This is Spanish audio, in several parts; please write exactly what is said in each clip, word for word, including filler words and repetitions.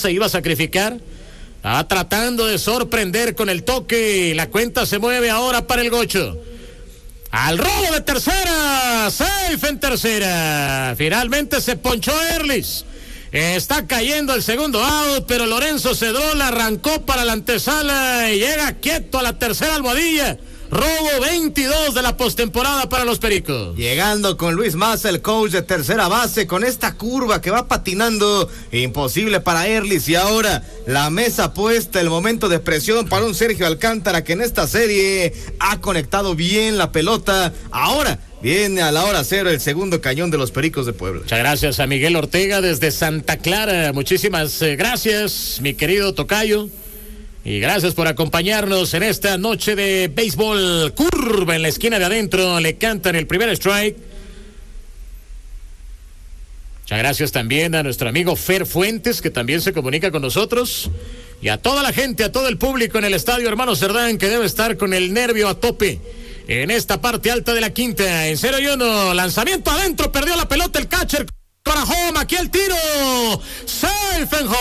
se iba a sacrificar. Estaba tratando de sorprender con el toque. La cuenta se mueve ahora para el Gocho. Al robo de tercera. Safe en tercera. Finalmente se ponchó Erlis. Está cayendo el segundo out, pero Lorenzo Cedrola arrancó para la antesala y llega quieto a la tercera almohadilla. Robo veintidós de la postemporada para los Pericos. Llegando con Luis Maza, el coach de tercera base, con esta curva que va patinando, imposible para Erlis. Y ahora la mesa puesta, el momento de presión para un Sergio Alcántara que en esta serie ha conectado bien la pelota. Ahora viene a la hora cero el segundo cañón de los Pericos de Puebla. Muchas gracias a Miguel Ortega desde Santa Clara. Muchísimas eh, gracias, mi querido tocayo. Y gracias por acompañarnos en esta noche de béisbol. Curva en la esquina de adentro. Le cantan el primer strike. Muchas gracias también a nuestro amigo Fer Fuentes, que también se comunica con nosotros. Y a toda la gente, a todo el público en el estadio Hermano Cerdán, que debe estar con el nervio a tope en esta parte alta de la quinta. En cero y uno. Lanzamiento adentro. Perdió la pelota el catcher. Para home. Aquí el tiro. Safe and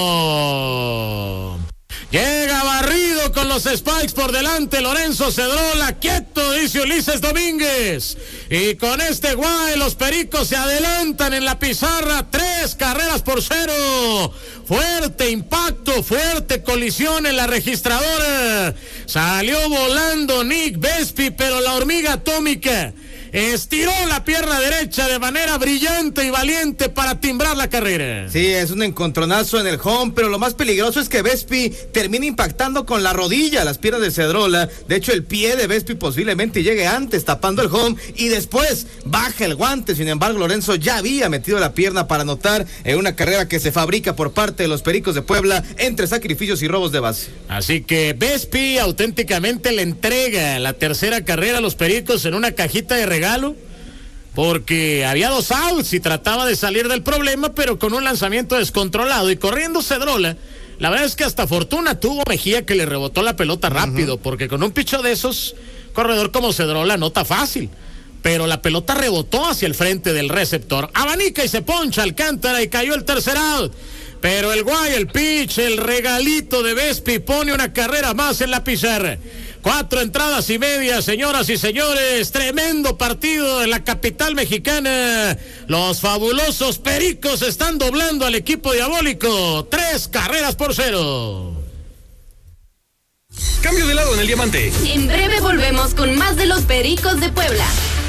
home. Llega barrido con los spikes por delante Lorenzo Cedrola, quieto, dice Ulises Domínguez. Y con este guay los Pericos se adelantan en la pizarra, tres carreras por cero. Fuerte impacto, fuerte colisión en la registradora. Salió volando Nick Vespi, pero la hormiga atómica estiró la pierna derecha de manera brillante y valiente para timbrar la carrera. Sí, es un encontronazo en el home, pero lo más peligroso es que Vespi termina impactando con la rodilla las piernas de Cedrola. De hecho, el pie de Vespi posiblemente llegue antes tapando el home y después baja el guante. Sin embargo, Lorenzo ya había metido la pierna para anotar en una carrera que se fabrica por parte de los Pericos de Puebla entre sacrificios y robos de base. Así que Vespi auténticamente le entrega la tercera carrera a los Pericos en una cajita de regalo. regalo porque había dos outs y trataba de salir del problema, pero con un lanzamiento descontrolado y corriendo Cedrola. La verdad es que hasta fortuna tuvo Mejía, que le rebotó la pelota rápido, uh-huh. porque con un picho de esos, corredor como Cedrola nota fácil, pero la pelota rebotó hacia el frente del receptor, abanica y se poncha Alcántara y cayó el tercer out. Pero el guay, el pitch, el regalito de Vespi pone una carrera más en la pizarra. Cuatro entradas y media, señoras y señores. Tremendo partido en la capital mexicana. Los fabulosos Pericos están doblando al equipo diabólico. Tres carreras por cero. Cambio de lado en el diamante. En breve volvemos con más de los Pericos de Puebla.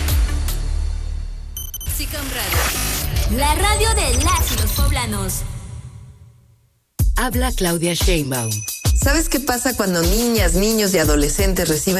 Sicom Radio, la radio de las y los poblanos. Habla Claudia Sheinbaum. ¿Sabes qué pasa cuando niñas, niños y adolescentes reciben